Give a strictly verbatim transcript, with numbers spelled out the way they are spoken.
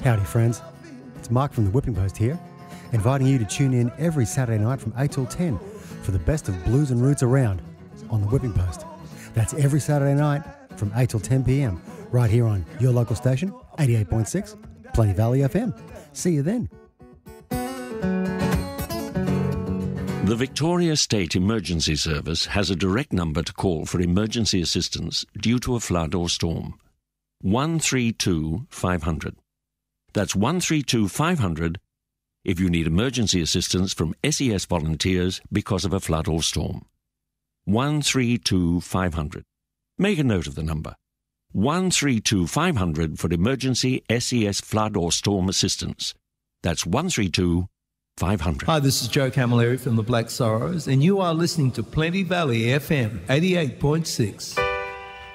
Howdy friends, it's Mark from the Whipping Post here, inviting you to tune in every Saturday night from eight till ten for the best of blues and roots around on the Whipping Post. That's every Saturday night from eight till ten p.m. right here on your local station, eighty-eight point six, Plenty Valley F M. See you then. The Victoria State Emergency Service has a direct number to call for emergency assistance due to a flood or storm. one three two five hundred. That's one three two five hundred if you need emergency assistance from S E S volunteers because of a flood or storm. one three two five hundred. Make a note of the number. one three two five hundred for emergency S E S flood or storm assistance. That's one three two five hundred. Hi, this is Joe Camilleri from the Black Sorrows, and you are listening to Plenty Valley F M eighty-eight point six.